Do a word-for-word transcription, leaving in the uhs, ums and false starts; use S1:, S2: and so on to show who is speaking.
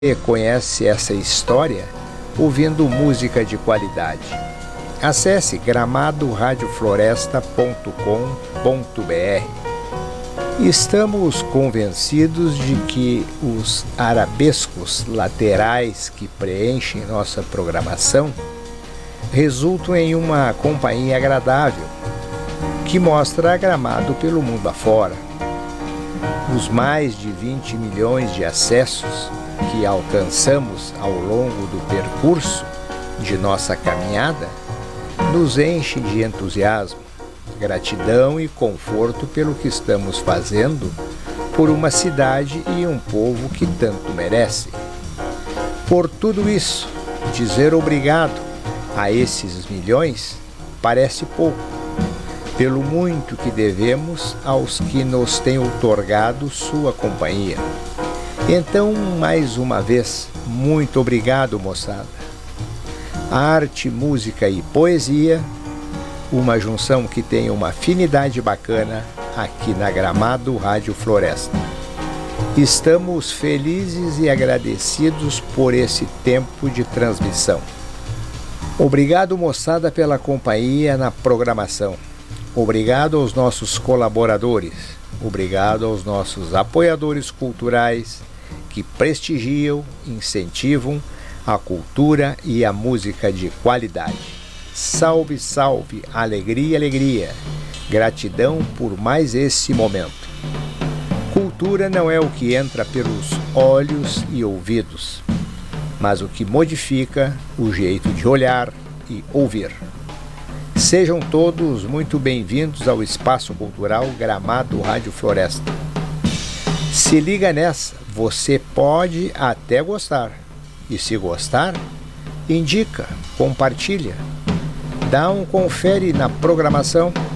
S1: Você conhece essa história ouvindo música de qualidade. Acesse gramado rádio floresta ponto com ponto br. Estamos convencidos de que os arabescos laterais que preenchem nossa programação resultam em uma companhia agradável que mostra Gramado pelo mundo afora. Os mais de vinte milhões de acessos que alcançamos ao longo do percurso de nossa caminhada nos enche de entusiasmo, gratidão e conforto pelo que estamos fazendo por uma cidade e um povo que tanto merece. Por tudo isso, dizer obrigado a esses milhões parece pouco, pelo muito que devemos aos que nos têm outorgado sua companhia. Então, mais uma vez, muito obrigado, moçada. Arte, música e poesia, uma junção que tem uma afinidade bacana aqui na Gramado Rádio Floresta. Estamos felizes e agradecidos por esse tempo de transmissão. Obrigado, moçada, pela companhia na programação. Obrigado aos nossos colaboradores. Obrigado aos nossos apoiadores culturais que prestigiam, incentivam a cultura e a música de qualidade. Salve, salve, alegria, alegria. Gratidão por mais esse momento. Cultura não é o que entra pelos olhos e ouvidos, mas o que modifica o jeito de olhar e ouvir. Sejam todos muito bem-vindos ao Espaço Cultural Gramado Rádio Floresta. Se liga nessa, você pode até gostar. E se gostar, indica, compartilha, dá um confere na programação.